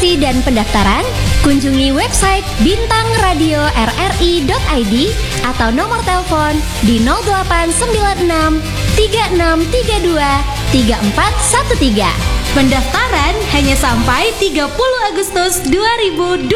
registrasi dan pendaftaran, kunjungi website bintangradio.rri.id atau nomor telepon di 0896 3632 3413. Pendaftaran hanya sampai 30 Agustus 2020.